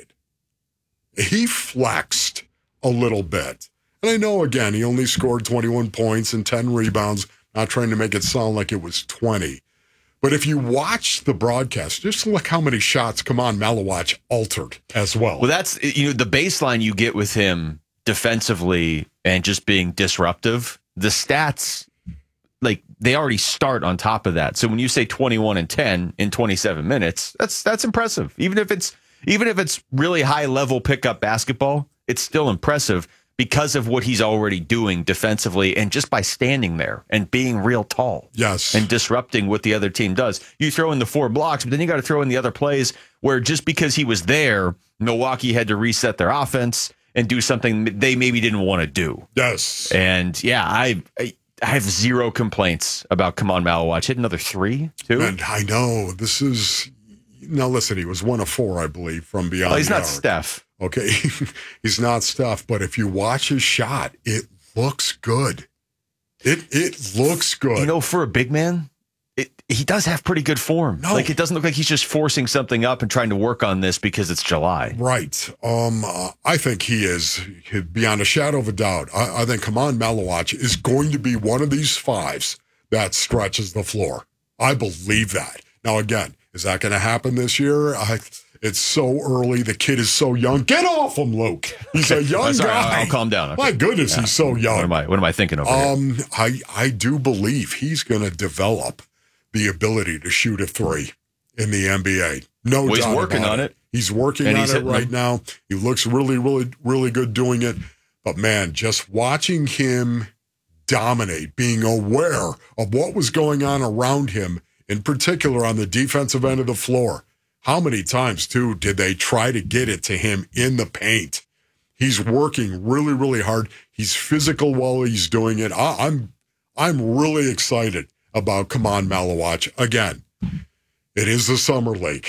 Speaker 12: He flexed a little bit. And I know, again, he only scored twenty-one points and ten rebounds, not trying to make it sound like it was twenty. But if you watch the broadcast, just look how many shots Kaman Malawach altered as well.
Speaker 19: Well, that's, you know, the baseline you get with him defensively and just being disruptive. The stats, like, they already start on top of that. So when you say twenty-one and ten in twenty-seven minutes, that's that's impressive. Even if it's even if it's really high level pickup basketball, it's still impressive because of what he's already doing defensively and just by standing there and being real tall.
Speaker 12: Yes.
Speaker 19: And disrupting what the other team does. You throw in the four blocks, but then you got to throw in the other plays where just because he was there, Milwaukee had to reset their offense and do something they maybe didn't want to do.
Speaker 12: Yes.
Speaker 19: And yeah, I, I I have zero complaints about Kaman Malawach. Hit another three, too.
Speaker 12: And I know this is, now listen, he was one of four, I believe, from beyond.
Speaker 19: Well, he's
Speaker 12: the
Speaker 19: not
Speaker 12: arc.
Speaker 19: Steph.
Speaker 12: Okay, he's not Steph, but if you watch his shot, it looks good. It it looks good.
Speaker 19: You know, for a big man, it, he does have pretty good form.
Speaker 12: No.
Speaker 19: Like, it doesn't look like he's just forcing something up and trying to work on this because it's July.
Speaker 12: Right. Um, uh, I think he is, beyond a shadow of a doubt, I, I think Kaman Malawach is going to be one of these fives that stretches the floor. I believe that. Now, again, is that going to happen this year? I, it's so early. The kid is so young. Get off him, Luke. He's a young
Speaker 19: I'm sorry,
Speaker 12: guy.
Speaker 19: I'll, I'll calm down. Okay.
Speaker 12: My goodness,
Speaker 19: Yeah.
Speaker 12: he's so young.
Speaker 19: What am I, what am I thinking over
Speaker 12: Um,
Speaker 19: here?
Speaker 12: I, I do believe he's going to develop the ability to shoot a three in the N B A. No
Speaker 19: Well, he's
Speaker 12: doubt
Speaker 19: working
Speaker 12: about
Speaker 19: on it.
Speaker 12: He's working
Speaker 19: And
Speaker 12: on
Speaker 19: he's
Speaker 12: it
Speaker 19: hitting
Speaker 12: right
Speaker 19: them.
Speaker 12: now. He looks really, really, really good doing it. But man, just watching him dominate, being aware of what was going on around him, in particular on the defensive end of the floor. How many times, too, did they try to get it to him in the paint? He's working really, really hard. He's physical while he's doing it. I, I'm, I'm really excited about Kaman Malawach. Again, it is the Summer League.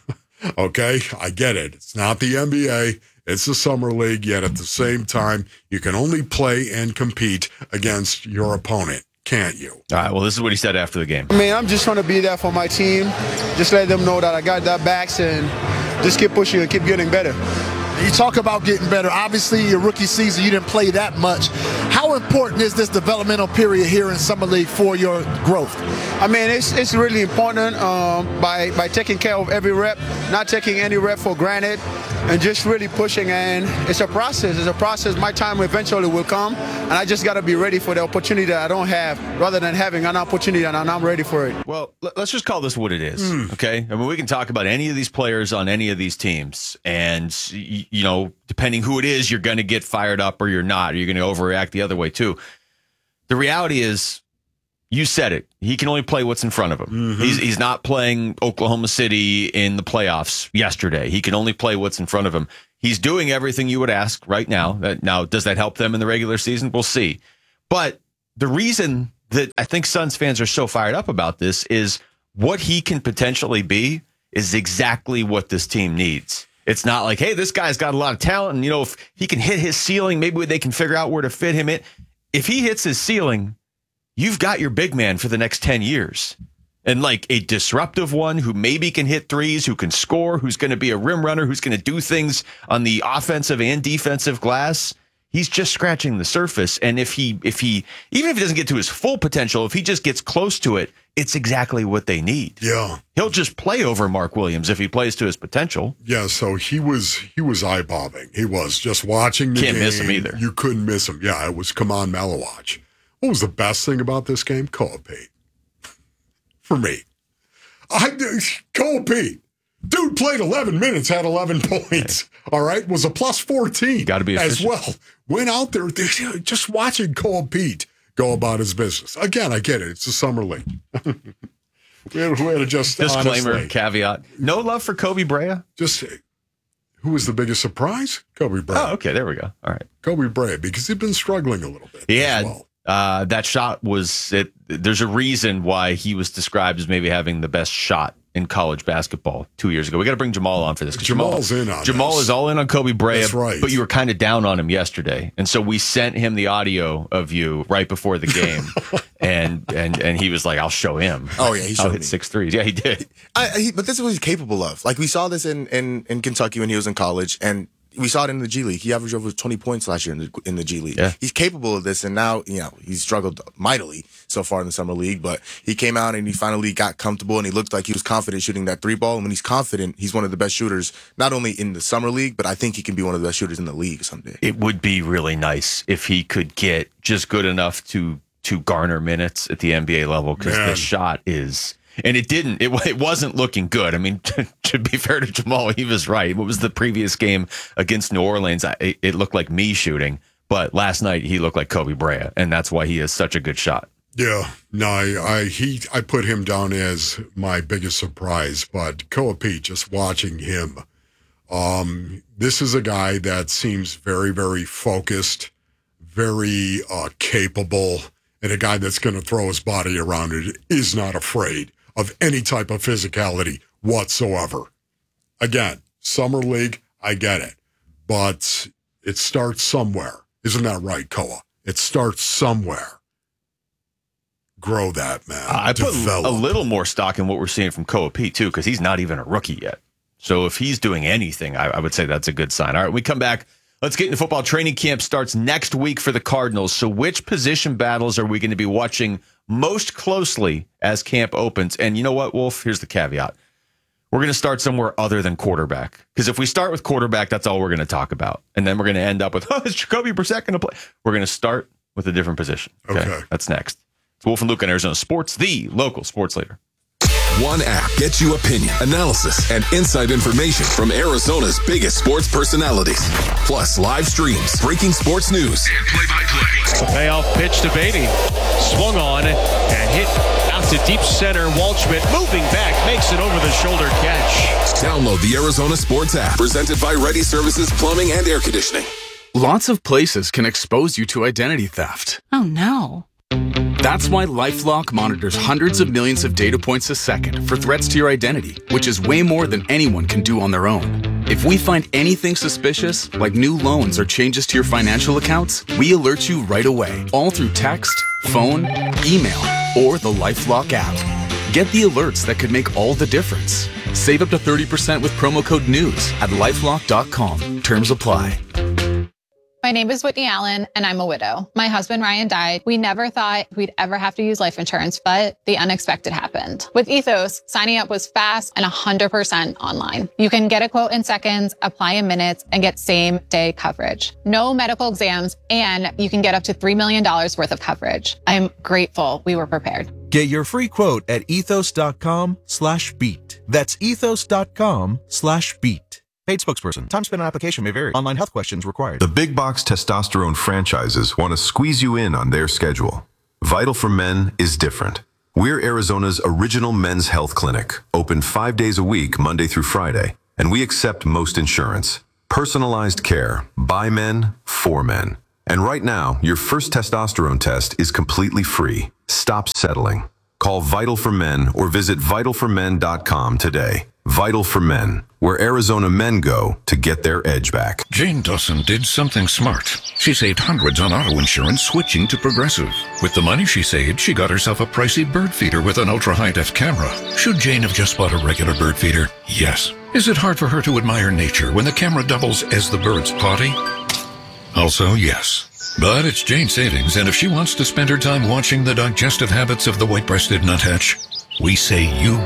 Speaker 12: Okay, I get it. It's not the N B A. It's the Summer League, yet at the same time, you can only play and compete against your opponent, can't you?
Speaker 19: All right, well, this is what he said after the game.
Speaker 8: I mean, I'm just trying to be there for my team. Just let them know that I got their backs and just keep pushing and keep getting better.
Speaker 10: You talk about getting better. Obviously, your rookie season, you didn't play that much. How important is this developmental period here in Summer League for your growth?
Speaker 8: I mean, it's it's really important um, by, by taking care of every rep, not taking any rep for granted, and just really pushing. And it's a process. It's a process. My time eventually will come, and I just got to be ready for the opportunity that I don't have rather than having an opportunity and I'm ready for it.
Speaker 19: Well, let's just call this what it is,
Speaker 12: Hmm.
Speaker 19: okay? I mean, we can talk about any of these players on any of these teams, and, you know, depending who it is, you're going to get fired up or you're not, or you're going to overreact the other way, too. The reality is, you said it. He can only play what's in front of him.
Speaker 12: Mm-hmm.
Speaker 19: He's he's not playing Oklahoma City in the playoffs yesterday. He can only play what's in front of him. He's doing everything you would ask right now. That, now, does that help them in the regular season? We'll see. But the reason that I think Suns fans are so fired up about this is what he can potentially be is exactly what this team needs. It's not like, hey, this guy's got a lot of talent, and, you know, if he can hit his ceiling, maybe they can figure out where to fit him in. If he hits his ceiling, you've got your big man for the next ten years. And like a disruptive one who maybe can hit threes, who can score, who's going to be a rim runner, who's going to do things on the offensive and defensive glass. He's just scratching the surface. And if he, if he, even if he doesn't get to his full potential, if he just gets close to it, it's exactly what they need.
Speaker 12: Yeah.
Speaker 19: He'll just play over Mark Williams if he plays to his potential.
Speaker 12: Yeah, so he was he was eye-bobbing. He was just watching the
Speaker 19: Can't
Speaker 12: game.
Speaker 19: miss him either.
Speaker 12: You couldn't miss him. Yeah, it was Kaman Malawach. What was the best thing about this game? Koa Pete. For me. I Koa Pete. Dude played eleven minutes, had eleven points. All right, was a plus fourteen.
Speaker 19: Got to be
Speaker 12: as
Speaker 19: efficient.
Speaker 12: well. Went out there just watching Koa Pete go about his business. Again, I get it. It's the Summer League. we, had, we had to just
Speaker 19: Disclaimer,
Speaker 12: honestly,
Speaker 19: caveat. No love for Kobe Bryant?
Speaker 12: Just who was the biggest surprise? Kobe Bryant.
Speaker 19: Oh, okay, there we go. All right.
Speaker 12: Kobe Bryant, because he'd been struggling a little bit.
Speaker 19: He
Speaker 12: as
Speaker 19: had.
Speaker 12: well.
Speaker 19: Uh, that shot was it. There's a reason why he was described as maybe having the best shot in college basketball two years ago. We got to bring Jamal on for this. 'cause
Speaker 12: Jamal's
Speaker 19: Jamal,
Speaker 12: in on
Speaker 19: Jamal
Speaker 12: this.
Speaker 19: is all in on Kobe Bryant.
Speaker 12: That's right.
Speaker 19: But you were kind of down on him yesterday, and so we sent him the audio of you right before the game, and and and he was like, "I'll show him."
Speaker 11: Oh, yeah, he
Speaker 19: I'll
Speaker 11: showed
Speaker 19: hit
Speaker 11: me.
Speaker 19: six threes. Yeah, he did.
Speaker 11: I, he, but this is what he's capable of. Like, we saw this in, in, in Kentucky when he was in college, and we saw it in the G League. He averaged over twenty points last year in the, in the G League.
Speaker 19: Yeah.
Speaker 11: He's capable of this, and now, you know, he's struggled mightily so far in the Summer League, but he came out and he finally got comfortable, and he looked like he was confident shooting that three ball. And when he's confident, he's one of the best shooters, not only in the Summer League, but I think he can be one of the best shooters in the league someday.
Speaker 19: It would be really nice if he could get just good enough to to garner minutes at the N B A level, because
Speaker 12: Man.
Speaker 19: the shot is, and it didn't, it, it wasn't looking good. I mean, to, to be fair to Jamal, he was right. What was the previous game against New Orleans? I, it, it looked like me shooting, but last night he looked like Kobe Bryant, and that's why he is such a good shot.
Speaker 12: Yeah, no, I, I he I put him down as my biggest surprise, but Koa Pete, just watching him, um, this is a guy that seems very, very focused, very uh, capable, and a guy that's going to throw his body around it, is not afraid of any type of physicality whatsoever. Again, Summer League, I get it. But it starts somewhere. Isn't that right, Koa? It starts somewhere. Grow that, man.
Speaker 19: I put
Speaker 12: Develop.
Speaker 19: a little more stock in what we're seeing from Koa Pete, too, because he's not even a rookie yet. So if he's doing anything, I, I would say that's a good sign. All right, we come back. Let's get into football. Training camp starts next week for the Cardinals. So which position battles are we going to be watching most closely as camp opens? And you know what, Wolf? Here's the caveat. We're going to start somewhere other than quarterback. Because if we start with quarterback, that's all we're going to talk about. And then we're going to end up with, oh, is Jacoby Brissett going to play? We're going to start with a different position. Okay. okay. That's next. It's Wolf and Luke on Arizona Sports, the local sports leader.
Speaker 2: One app gets you opinion, analysis, and inside information from Arizona's biggest sports personalities. Plus live streams, breaking sports news, and play-by-play.
Speaker 6: The payoff pitch to Beatty. Swung on and hit out to deep center. Waldschmidt moving back, makes it over the shoulder catch.
Speaker 2: Download the Arizona Sports app, presented by Ready Services Plumbing and Air Conditioning.
Speaker 5: Lots of places can expose you to identity theft.
Speaker 13: Oh, no.
Speaker 5: That's why LifeLock monitors hundreds of millions of data points a second for threats to your identity, which is way more than anyone can do on their own. If we find anything suspicious, like new loans or changes to your financial accounts, we alert you right away, all through text, phone, email, or the LifeLock app. Get the alerts that could make all the difference. Save up to thirty percent with promo code NEWS at lifelock dot com. Terms apply.
Speaker 14: My name is Whitney Allen, and I'm a widow. My husband, Ryan, died. We never thought we'd ever have to use life insurance, but the unexpected happened. With Ethos, signing up was fast and one hundred percent online. You can get a quote in seconds, apply in minutes, and get same-day coverage. No medical exams, and you can get up to three million dollars worth of coverage. I'm grateful we were prepared.
Speaker 15: Get your free quote at ethos.com slash beat. That's ethos.com slash beat. Paid spokesperson. Time spent on application may vary. Online health questions required.
Speaker 16: The big box testosterone franchises want to squeeze you in on their schedule. Vital for Men is different. We're Arizona's original men's health clinic, open five days a week, Monday through Friday, and we accept most insurance. Personalized care, by men, for men. And right now, your first testosterone test is completely free. Stop settling. Call Vital for Men or visit vital for men dot com today. Vital for Men, where Arizona men go to get their edge back.
Speaker 18: Jane Dawson did something smart. She saved hundreds on auto insurance switching to Progressive. With the money she saved, she got herself a pricey bird feeder with an ultra-high-def camera. Should Jane have just bought a regular bird feeder? Yes. Is it hard for her to admire nature when the camera doubles as the bird's potty? Also, yes. But it's Jane's savings, and if she wants to spend her time watching the digestive habits of the white-breasted nuthatch, we say you